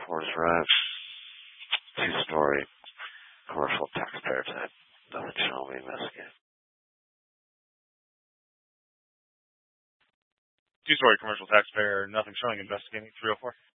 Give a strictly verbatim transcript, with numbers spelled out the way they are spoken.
four is right. Two-story commercial taxpayer type. Nothing shall be investigated. Two-story commercial taxpayer, nothing showing investigating, three oh four.